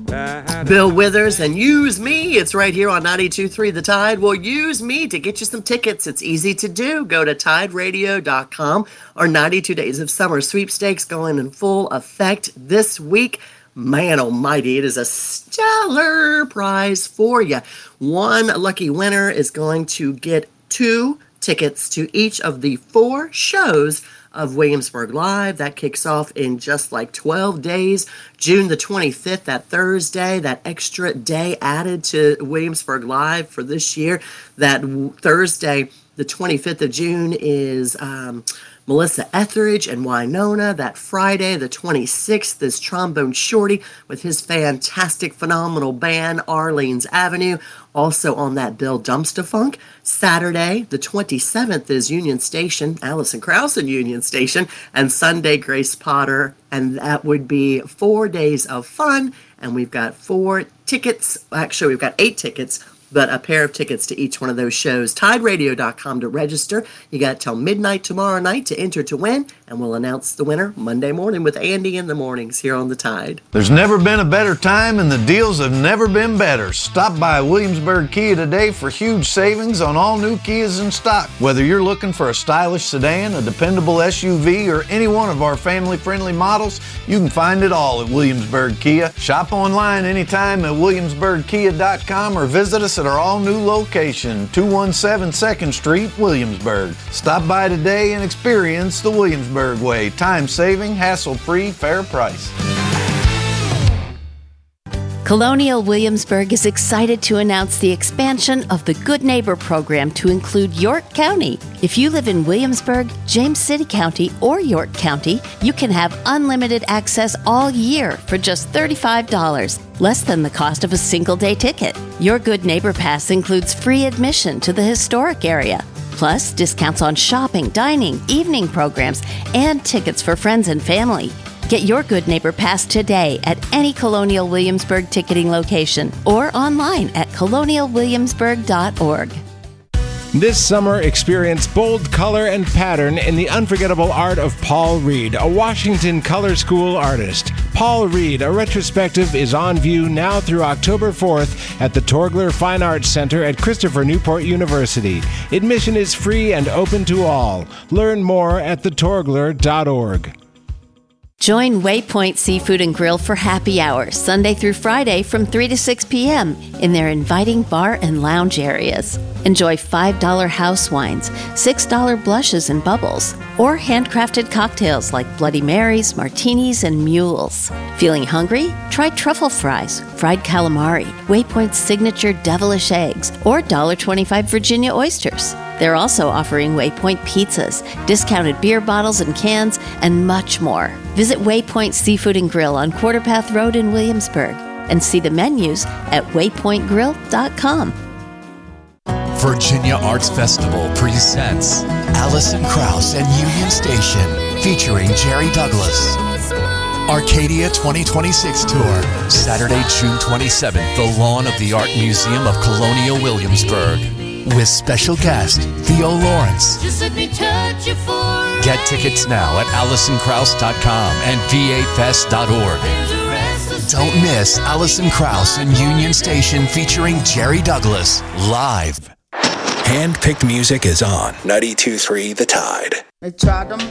Bill Withers and Use Me. It's right here on 92.3 The Tide. Well, use me to get you some tickets. It's easy to do. Go to tideradio.com. Our 92 Days of Summer sweepstakes going in full effect this week. Man almighty, it is a stellar prize for you. One lucky winner is going to get 2 tickets to each of the 4 shows of Williamsburg Live. That kicks off in just like 12 days. June the 25th, that Thursday, that extra day added to Williamsburg Live for this year. That Thursday, the 25th of June, is Melissa Etheridge and Winona. That Friday, the 26th, is Trombone Shorty with his fantastic, phenomenal band, Arlene's Avenue. Also on that bill, Dumpster Funk. Saturday, the 27th, is Union Station, Alison Krauss and Union Station, and Sunday, Grace Potter. And that would be 4 days of fun. And we've got 4 tickets. Actually, we've got 8 tickets, but a pair of tickets to each one of those shows. TideRadio.com to register. You got till midnight tomorrow night to enter to win, and we'll announce the winner Monday morning with Andy in the mornings here on The Tide. There's never been a better time, and the deals have never been better. Stop by Williamsburg Kia today for huge savings on all new Kias in stock. Whether you're looking for a stylish sedan, a dependable SUV, or any one of our family-friendly models, you can find it all at Williamsburg Kia. Shop online anytime at williamsburgkia.com or visit us at our all-new location, 217 2nd Street, Williamsburg. Stop by today and experience the Williamsburg way. Time-saving, hassle-free, fair price. Colonial Williamsburg is excited to announce the expansion of the Good Neighbor program to include York County. If you live in Williamsburg, James City County, or York County, you can have unlimited access all year for just $35, less than the cost of a single-day ticket. Your Good Neighbor Pass includes free admission to the historic area, plus discounts on shopping, dining, evening programs, and tickets for friends and family. Get your Good Neighbor Pass today at any Colonial Williamsburg ticketing location or online at colonialwilliamsburg.org. This summer, experience bold color and pattern in the unforgettable art of Paul Reed, a Washington color school artist. Paul Reed, a retrospective, is on view now through October 4th at the Torgler Fine Arts Center at Christopher Newport University. Admission is free and open to all. Learn more at thetorgler.org. Join Waypoint Seafood and Grill for happy hour, Sunday through Friday from 3 to 6 p.m. in their inviting bar and lounge areas. Enjoy $5 house wines, $6 blushes and bubbles, or handcrafted cocktails like Bloody Marys, martinis, and mules. Feeling hungry? Try truffle fries, fried calamari, Waypoint's signature devilish eggs, or $1.25 Virginia oysters. They're also offering Waypoint pizzas, discounted beer bottles and cans, and much more. Visit Waypoint Seafood and Grill on Quarterpath Road in Williamsburg and see the menus at waypointgrill.com. Virginia Arts Festival presents Alison Krauss and Union Station, featuring Jerry Douglas. Arcadia 2026 Tour, Saturday, June 27th, the lawn of the Art Museum of Colonial Williamsburg. With special guest Theo Lawrence. Get tickets now at AlisonKrauss.com and VAFest.org. Don't miss Alison Krauss and Union Station featuring Jerry Douglas live. Hand-picked music is on 92.3 The Tide.